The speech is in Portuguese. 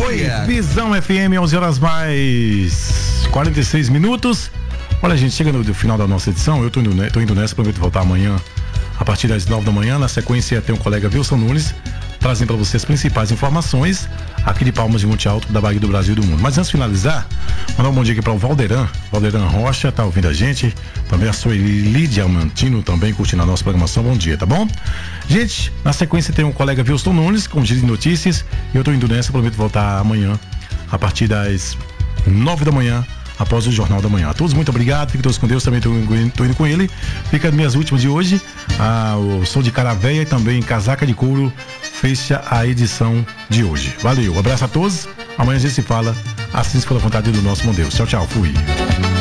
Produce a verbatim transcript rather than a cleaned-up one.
Oi, Visão F M, onze horas mais quarenta e seis minutos. Olha, gente, chega no final da nossa edição. Eu tô indo, tô indo nessa, prometo voltar amanhã a partir das nove da manhã. Na sequência tem um colega Wilson Nunes trazendo para você as principais informações aqui de Palmas de Monte Alto, da Bahia, do Brasil e do mundo. Mas antes de finalizar, mandar um bom dia aqui para o Valderan. Valderan Rocha tá ouvindo a gente. Também a Sueli Lídia Mantino também curtindo a nossa programação. Bom dia, tá bom? Gente, na sequência tem um colega Wilson Nunes com giro de notícias. E eu tô indo nessa, prometo voltar amanhã a partir das nove da manhã, após o Jornal da Manhã. A todos, muito obrigado, fiquem todos com Deus, também tô, tô indo com ele. Fica as minhas últimas de hoje, ah, o som de Caravéia e também Casaca de Couro fecha a edição de hoje. Valeu, um abraço a todos, amanhã a gente se fala, assim se for a vontade do nosso bom Deus. Tchau, tchau, fui.